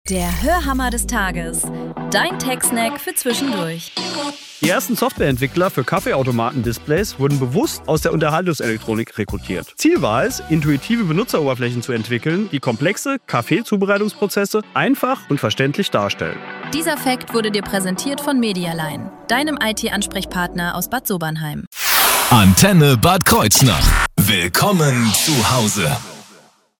Der Hörhammer des Tages. Dein Tech-Snack für zwischendurch. Die ersten Softwareentwickler für Kaffeeautomaten-Displays wurden bewusst aus der Unterhaltungselektronik rekrutiert. Ziel war es, intuitive Benutzeroberflächen zu entwickeln, die komplexe Kaffeezubereitungsprozesse einfach und verständlich darstellen. Dieser Fact wurde dir präsentiert von Medialine, deinem IT-Ansprechpartner aus Bad Sobernheim. Antenne Bad Kreuznach. Willkommen zu Hause.